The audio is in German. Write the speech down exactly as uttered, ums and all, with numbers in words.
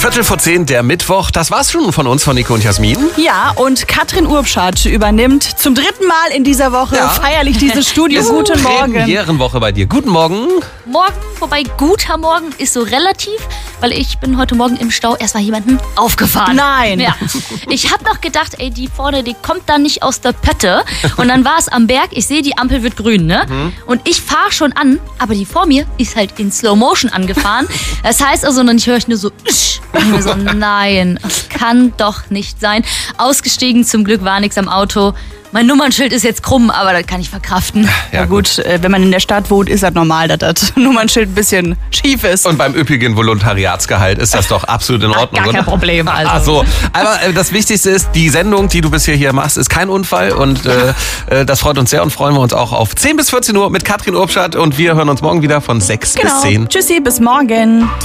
Viertel vor zehn, der Mittwoch. Das war's schon von uns, von Nico und Jasmin. Ja, und Katrin Urbschat übernimmt zum dritten Mal in dieser Woche Ja. feierlich dieses Studio. Guten Morgen. Premierenwoche bei dir. Guten Morgen. Morgen, wobei guter Morgen ist so relativ, weil ich bin heute Morgen im Stau erstmal jemanden aufgefahren. Nein. Ja. Ich habe noch gedacht, ey, die vorne, die kommt da nicht aus der Pötte. Und dann war es am Berg, ich sehe, die Ampel wird grün, ne? Mhm. Und ich fahre schon an, aber die vor mir ist halt in Slow Motion angefahren. Das heißt also, dann höre ich nur so, isch. Und ich mir so, nein, das kann doch nicht sein. Ausgestiegen, zum Glück war nichts am Auto. Mein Nummernschild ist jetzt krumm, aber das kann ich verkraften. Ja gut, äh, wenn man in der Stadt wohnt, ist das normal, dass das Nummernschild ein bisschen schief ist. Und beim üppigen Volontariatsgehalt ist das doch absolut in Ordnung, Gar kein oder? Problem. Also. Ach so, aber äh, das Wichtigste ist, die Sendung, die du bisher hier machst, ist kein Unfall und äh, äh, das freut uns sehr und freuen wir uns auch auf zehn bis vierzehn Uhr mit Katrin Urbschat und wir hören uns morgen wieder von sechs Genau. bis zehn. Tschüssi, bis morgen.